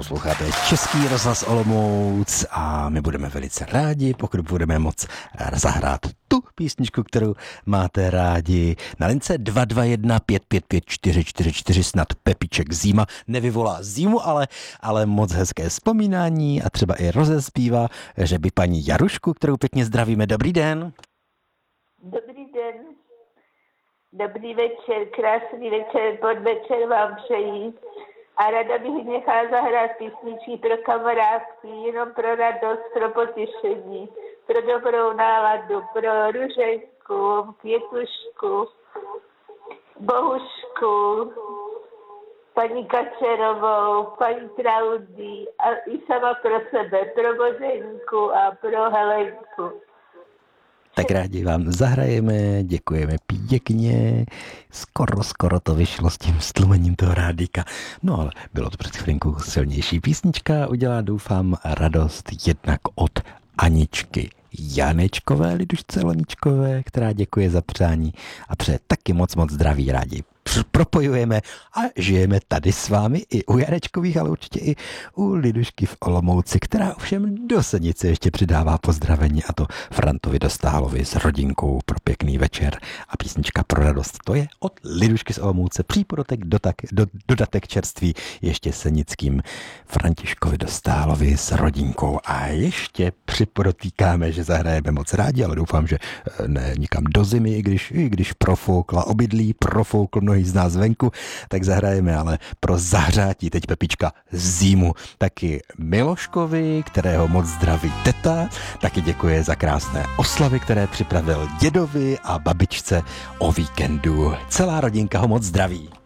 Posloucháte Český rozhlas Olomouc a my budeme velice rádi, pokud budeme moc zahrát tu písničku, kterou máte rádi. Na lince 221 555 444 snad Pepíček Zima nevyvolá zimu, ale moc hezké vzpomínání a třeba i rozespívá, že by paní Jarušku, kterou pěkně zdravíme. Dobrý den. Dobrý den. Dobrý večer, krásný večer, podvečer vám přeji. A ráda bych nechala zahrát písničky pro kamarádky, jenom pro radost, pro potěšení, pro dobrou náladu, pro Ruženku, Květušku, Bohušku, paní Kačerovou, paní Traudy a i sama pro sebe, pro Boženku a pro Helenku. Tak rádi vám zahrajeme, děkujeme pěkně. Skoro to vyšlo s tím stlumením toho rádíka. No ale bylo to před chvilinkou silnější písnička. Udělá, doufám, radost jednak od Aničky Janečkové, lidušce Loničkové, která děkuje za přání a přeje taky moc zdraví, rádi propojujeme a žijeme tady s vámi i u Janečkových, ale určitě i u lidušky v Olomouci, která ovšem do Senice ještě přidává pozdravení, a to Frantovi Dostálovi s rodinkou pro pěkný večer a písnička pro radost. To je od lidušky z Olomouce, přípodotek dodatek čerství ještě senickým Františkovi Dostálovi s rodinkou. A ještě připodotýkáme, že zahrajeme moc rádi, ale doufám, že ne nikam do zimy, i když profoukla obydlí, profoukl mnohý z nás venku, tak zahrajeme ale pro zahřátí teď Pepička Zimu. Taky Miloškovi, kterého moc zdraví teta, taky děkuje za krásné oslavy, které připravil dědovi a babičce o víkendu. Celá rodinka ho moc zdraví.